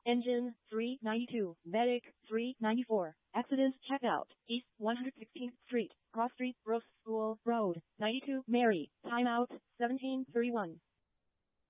Engine 392, Medic 394, accident checkout, East 116th Street, Cross Street, Brooks School Road, 92 Mary, timeout 1731.